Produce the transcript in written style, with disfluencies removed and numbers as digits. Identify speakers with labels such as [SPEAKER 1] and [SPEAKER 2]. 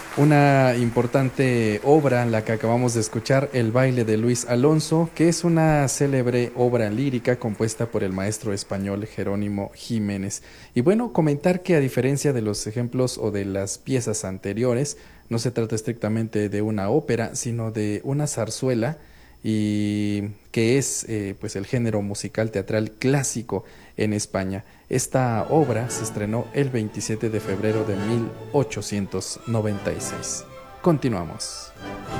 [SPEAKER 1] Una importante obra, la que acabamos de escuchar, El baile de Luis Alonso, que es una célebre obra lírica compuesta por el maestro español Jerónimo Jiménez. Y bueno, comentar que a diferencia de los ejemplos o de las piezas anteriores, no se trata estrictamente de una ópera, sino de una zarzuela y que es pues el género musical teatral clásico en España. Esta obra se estrenó el 27 de febrero de 1896. Continuamos.